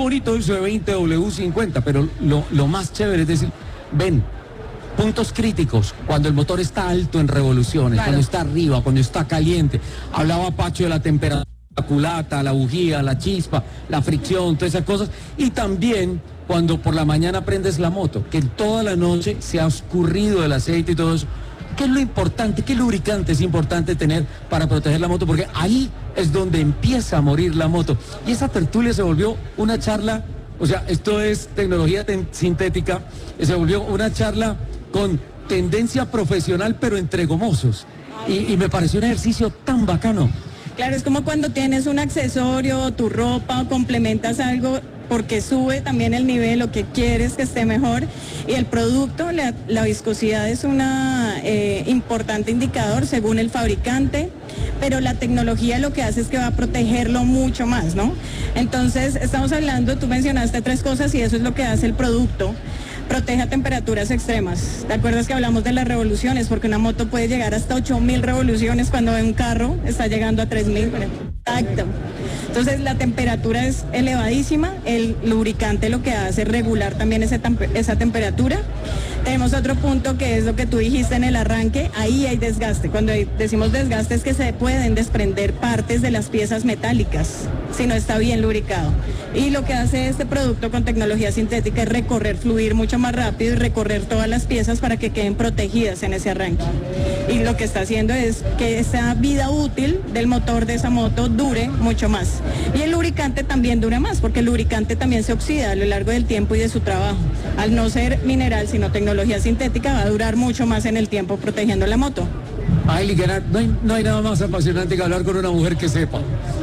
bonito eso de 20W50, pero lo más chévere es decir, ven, puntos críticos, cuando el motor está alto en revoluciones, claro, cuando está arriba, cuando está caliente. Hablaba Pacho de la temperatura, la culata, la bujía, la chispa, la fricción, todas esas cosas. Y también cuando por la mañana prendes la moto, que toda la noche se ha escurrido el aceite y todo eso. ¿Qué es lo importante? ¿Qué lubricante es importante tener para proteger la moto? Porque ahí es donde empieza a morir la moto. Y esa tertulia se volvió una charla, o sea, esto es tecnología sintética, se volvió una charla con tendencia profesional, pero entre gomosos. Y me pareció un ejercicio tan bacano. Claro, es como cuando tienes un accesorio, tu ropa, o complementas algo porque sube también el nivel, lo que quieres que esté mejor. Y el producto, la viscosidad es un importante indicador según el fabricante, pero la tecnología lo que hace es que va a protegerlo mucho más, ¿no? Entonces, estamos hablando, tú mencionaste 3 cosas y eso es lo que hace el producto. Protege a temperaturas extremas. ¿Te acuerdas que hablamos de las revoluciones? Porque una moto puede llegar hasta 8.000 revoluciones cuando un carro está llegando a 3.000. Exacto. Entonces la temperatura es elevadísima, el lubricante lo que hace es regular también esa temperatura. Tenemos otro punto que es lo que tú dijiste en el arranque, ahí hay desgaste. Cuando decimos desgaste es que se pueden desprender partes de las piezas metálicas si no está bien lubricado. Y lo que hace este producto con tecnología sintética es fluir mucho más rápido y recorrer todas las piezas para que queden protegidas en ese arranque. Y lo que está haciendo es que esa vida útil del motor de esa moto dure mucho más. Y el lubricante también dura más, porque el lubricante también se oxida a lo largo del tiempo y de su trabajo. Al no ser mineral, sino tecnología sintética, va a durar mucho más en el tiempo protegiendo la moto. Ay, no hay nada más apasionante que hablar con una mujer que sepa.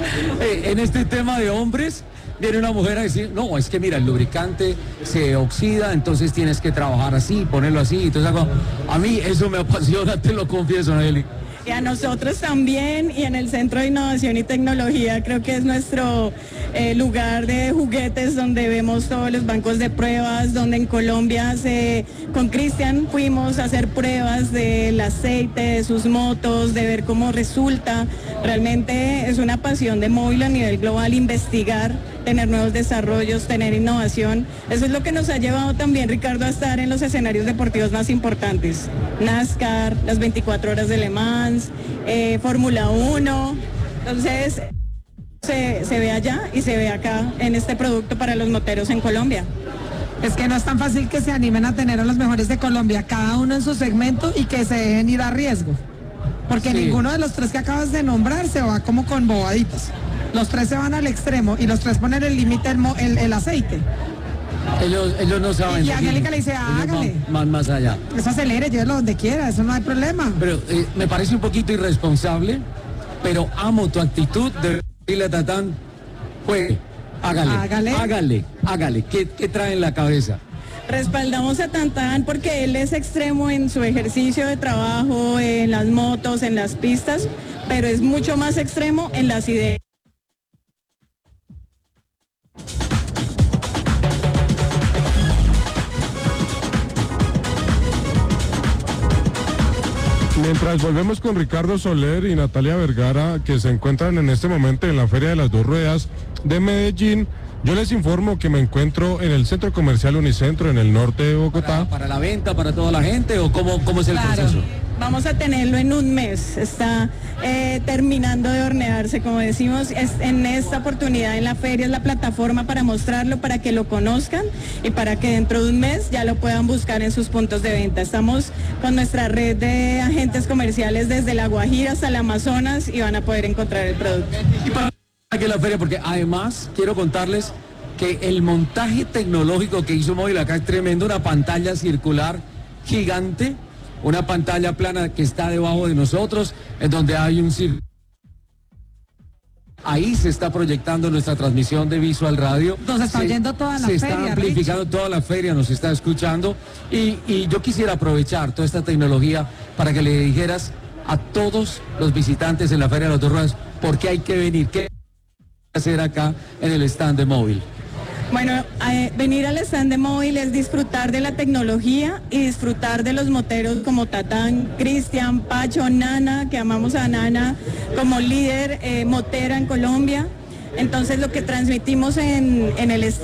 En este tema de hombres, viene una mujer a decir, no, es que mira, el lubricante se oxida, entonces tienes que trabajar así, ponerlo así, entonces a mí eso me apasiona, te lo confieso, Nelly. Y a nosotros también, y en el Centro de Innovación y Tecnología creo que es nuestro lugar de juguetes donde vemos todos los bancos de pruebas, donde en Colombia con Cristian fuimos a hacer pruebas del aceite, de sus motos, de ver cómo resulta. Realmente es una pasión de Móvil a nivel global investigar, tener nuevos desarrollos, tener innovación. Eso es lo que nos ha llevado también, Ricardo, a estar en los escenarios deportivos más importantes. NASCAR, las 24 horas de Le Mans, Fórmula 1. Entonces, se ve allá y se ve acá en este producto para los moteros en Colombia. Es que no es tan fácil que se animen a tener a los mejores de Colombia, cada uno en su segmento y que se dejen ir a riesgo. Porque sí, ninguno de los 3 que acabas de nombrar se va como con bobaditas. Los 3 se van al extremo y los 3 ponen el límite el aceite. Ellos no saben. Y Angélica le dice, hágale. Más allá. Eso acelere, llévelo donde quiera, eso no hay problema. Pero me parece un poquito irresponsable, pero amo tu actitud de decirle a Tatán, juegue, hágale. ¿Qué trae en la cabeza? Respaldamos a Tatán porque él es extremo en su ejercicio de trabajo, en las motos, en las pistas, pero es mucho más extremo en las ideas. Mientras volvemos con Ricardo Soler y Natalia Vergara, que se encuentran en este momento en la Feria de las Dos Ruedas de Medellín, yo les informo que me encuentro en el Centro Comercial Unicentro, en el norte de Bogotá. ¿Para la venta, para toda la gente o cómo es el proceso? Vamos a tenerlo en un mes, está terminando de hornearse, como decimos, en esta oportunidad en la feria es la plataforma para mostrarlo, para que lo conozcan y para que dentro de un mes ya lo puedan buscar en sus puntos de venta. Estamos con nuestra red de agentes comerciales desde La Guajira hasta el Amazonas y van a poder encontrar el producto. Y para que la feria, porque además quiero contarles que el montaje tecnológico que hizo Móvil acá es tremendo, una pantalla circular gigante, una pantalla plana que está debajo de nosotros, en donde hay un círculo. Ahí se está proyectando nuestra transmisión de Visual Radio. Nos está oyendo toda la feria. Se está amplificando toda la feria, nos está escuchando. Y yo quisiera aprovechar toda esta tecnología para que le dijeras a todos los visitantes en la Feria de las Dos Ruedas por qué hay que venir, qué hay que hacer acá en el stand de Móvil. Bueno, venir al stand de Móvil es disfrutar de la tecnología y disfrutar de los moteros como Tatán, Cristian, Pacho, Nana, que amamos a Nana como líder motera en Colombia. Entonces lo que transmitimos en el stand